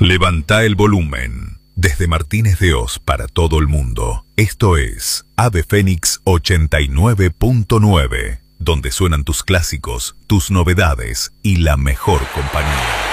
Levanta el volumen. Desde Martínez de Oz para todo el mundo, esto es Ave Fénix 89.9, donde suenan tus clásicos, tus novedades y la mejor compañía.